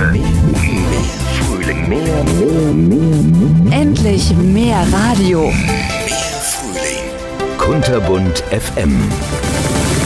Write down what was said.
Mehr Frühling. Mehr. Endlich mehr Radio. Mehr Frühling. Kunterbunt FM.